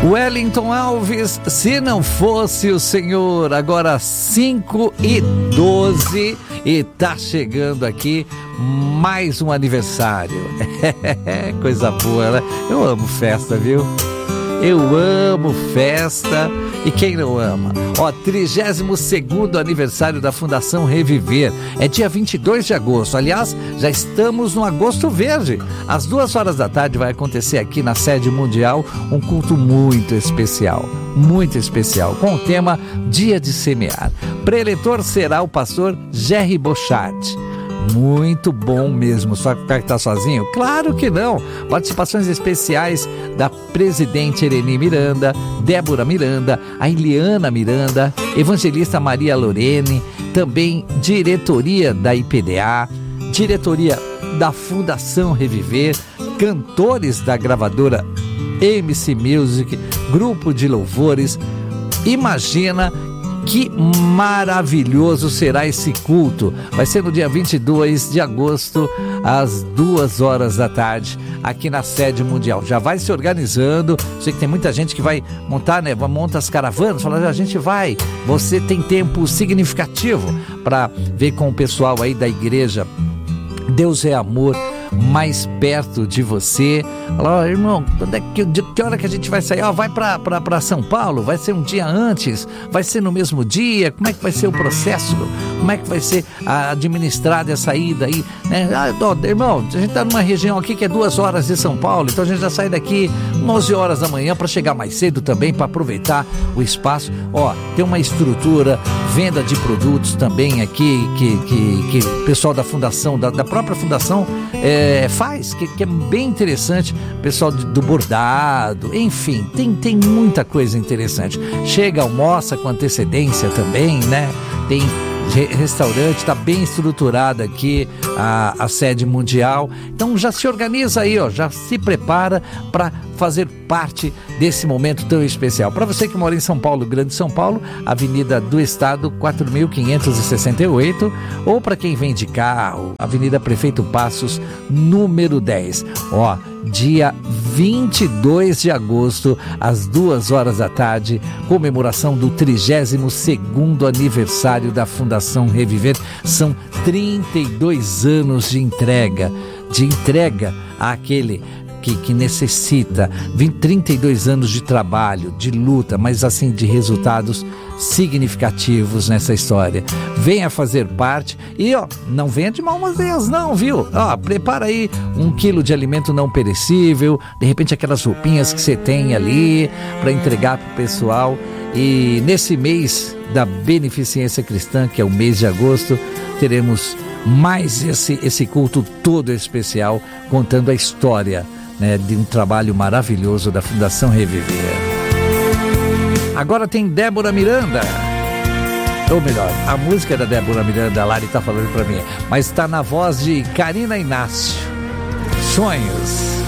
Wellington Alves, se não fosse o Senhor. Agora 5h12 e tá chegando aqui mais um aniversário. Coisa boa, né? Eu amo festa, viu? Eu amo festa. E quem não ama? 32º aniversário da Fundação Reviver. É dia 22 de agosto. Aliás, já estamos no Agosto Verde. Às 2h da tarde vai acontecer aqui na sede mundial um culto muito especial, com o tema Dia de Semear. Preletor será o pastor Jerry Bochard. Muito bom mesmo. Só que tá sozinho? Claro que não. Participações especiais da presidente Ereni Miranda, Débora Miranda, a Iliana Miranda, evangelista Maria Lorene, também diretoria da IPDA, diretoria da Fundação Reviver, cantores da gravadora MC Music, grupo de louvores. Imagina que maravilhoso será esse culto. Vai ser no dia 22 de agosto, às 2h da tarde, aqui na sede mundial. Já vai se organizando. Sei que tem muita gente que vai montar, né? Monta as caravanas, fala, a gente vai. Você tem tempo significativo para ver com o pessoal aí da igreja Deus é Amor mais perto de você. Fala, irmão, que hora que a gente vai sair? Vai para São Paulo? Vai ser um dia antes? Vai ser no mesmo dia? Como é que vai ser o processo? Como é que vai ser administrada essa ida aí? Né? Irmão, a gente tá numa região aqui que é 2h de São Paulo, então a gente já sai daqui 11h da manhã para chegar mais cedo também, para aproveitar o espaço. Tem uma estrutura, venda de produtos também aqui, que o pessoal da fundação, da própria fundação faz, que é bem interessante. Pessoal do bordado, enfim, tem muita coisa interessante. Chega, almoça com antecedência também, né? Tem restaurante, está bem estruturada aqui a sede mundial. Então já se organiza aí, já se prepara para fazer parte desse momento tão especial. Para você que mora em São Paulo, Grande São Paulo, Avenida do Estado 4.568, ou para quem vem de carro, Avenida Prefeito Passos, número 10. Dia 22 de agosto, às 2h da tarde, comemoração do 32º aniversário da Fundação Reviver. São 32 anos de entrega àquele que necessita, 32 anos de trabalho, de luta, mas assim de resultados significativos nessa história. Venha fazer parte e não venha de mãos vazias não, viu? Prepara aí 1 quilo de alimento não perecível, de repente aquelas roupinhas que você tem ali para entregar pro pessoal. E nesse mês da beneficência cristã, que é o mês de agosto, teremos mais esse culto todo especial, contando a história, né, de um trabalho maravilhoso da Fundação Reviver. Agora tem Débora Miranda, ou melhor, a música da Débora Miranda, a Lari tá falando pra mim, mas tá na voz de Karina Inácio. Sonhos.